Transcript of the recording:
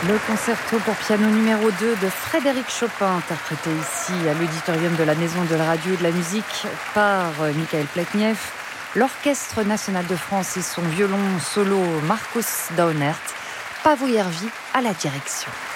Le concerto pour piano numéro 2 de Frédéric Chopin, interprété ici à l'auditorium de la Maison de la Radio et de la Musique par Michael Pletnev, l'Orchestre National de France et son violon solo Marcus Daunert, Pavo Järvi à la direction.